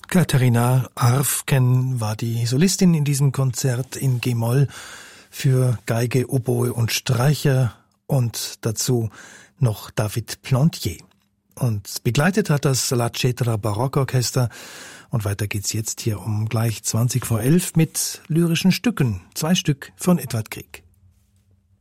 Katharina Arfken war die Solistin in diesem Konzert in G-Moll für Geige, Oboe und Streicher und dazu noch David Plantier. Und begleitet hat das La Cetra Barockorchester. Und weiter geht's jetzt hier um gleich 20 vor 11 mit lyrischen Stücken. 2 Stück von Edvard Grieg.